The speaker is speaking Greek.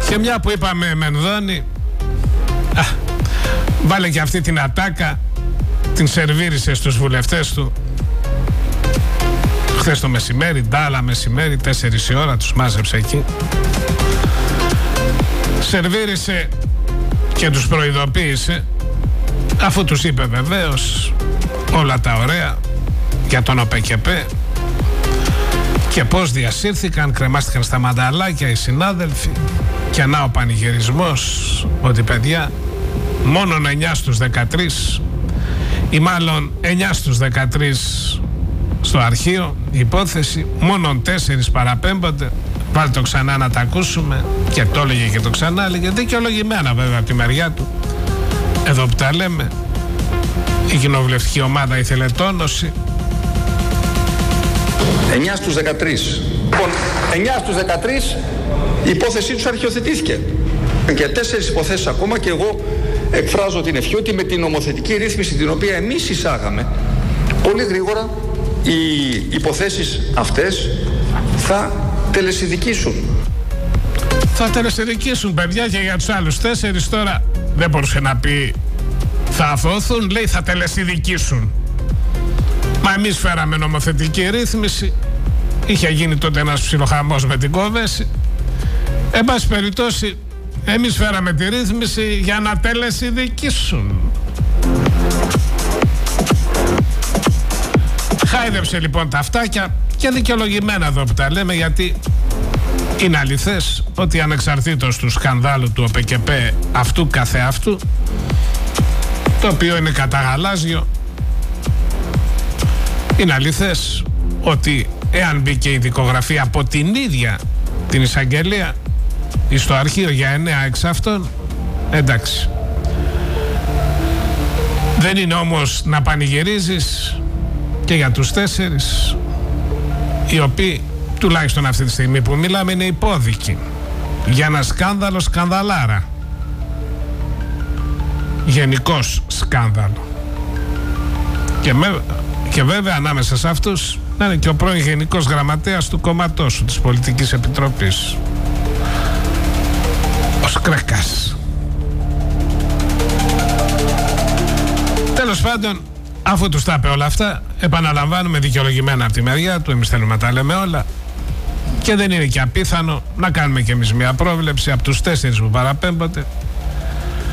Και μια που είπαμε Μενδώνη, βάλε και αυτή την ατάκα, την σερβίρισε στους βουλευτές του χθες το μεσημέρι, ντάλα μεσημέρι, 4 η ώρα τους μάζεψε εκεί. Σερβίρισε και τους προειδοποίησε, αφού τους είπε βεβαίως όλα τα ωραία για τον ΟΠΚΠ και πώς διασύρθηκαν, κρεμάστηκαν στα μανταλάκια οι συνάδελφοι και να ο πανηγυρισμός ότι παιδιά μόνον 9 στους 13 ή μάλλον 9 στους 13 στο αρχείο η υπόθεση, μόνον 4 παραπέμπονται. Βάλτε το ξανά να τα ακούσουμε. Και το έλεγε και το ξανά έλεγε, δικαιολογημένα βέβαια από τη μεριά του. Εδώ που τα λέμε, η κοινοβουλευτική ομάδα ήθελε τόνωση. 9 στους 13. Λοιπόν, 9 στους 13 η υπόθεσή τους αρχιοθετήθηκε. Και 4 υποθέσεις ακόμα, και εγώ εκφράζω την ευχή ότι με την νομοθετική ρύθμιση την οποία εμείς εισάγαμε, πολύ γρήγορα οι υποθέσεις αυτές θα τελεσιδικήσουν. Θα τελεσιδικήσουν, παιδιά, και για τους άλλους 4 τώρα δεν μπορούσε να πει θα αθώθουν, λέει θα τελεσιδικήσουν. Μα εμείς φέραμε νομοθετική ρύθμιση, είχε γίνει τότε ένας ψιλοχαμός με την Κόβεση. Εν πάση περιπτώσει, εμείς φέραμε τη ρύθμιση για να τελεσιδικήσουν. Χάιδεψε λοιπόν τα αυτάκια και δικαιολογημένα εδώ που τα λέμε, γιατί είναι αληθές ότι ανεξαρτήτως του σκανδάλου του ΟΠΚΠ αυτού καθεαυτού, το οποίο είναι καταγαλάζιο, είναι αληθές ότι εάν μπήκε η δικογραφία από την ίδια την εισαγγελία στο αρχείο για 9 εξ αυτών, εντάξει. Δεν είναι όμως να πανηγυρίζεις και για τους 4 οι οποίοι τουλάχιστον αυτή τη στιγμή που μιλάμε είναι υπόδικοι για ένα σκάνδαλο σκανδαλάρα, γενικός σκάνδαλο, και βέβαια ανάμεσα σε αυτούς να είναι και ο πρώην Γενικός Γραμματέας του κόμματός σου, της Πολιτικής Επιτροπής, ο Σκρέκας. Τέλος πάντων, αφού τους τα είπε όλα αυτά, επαναλαμβάνουμε δικαιολογημένα από τη μεριά του, εμείς θέλουμε να τα λέμε όλα και δεν είναι και απίθανο να κάνουμε κι εμείς μια πρόβλεψη από τους 4 που παραπέμπονται